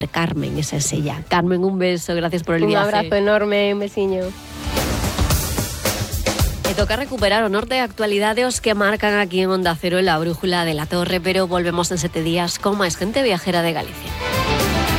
Carmen, esa es ella. Carmen, un beso, gracias por el viaje. Un abrazo enorme, un besiño. Me toca recuperar honor de actualidades que marcan aquí en Onda Cero en la brújula de la Torre, pero volvemos en 7 días con más gente viajera de Galicia.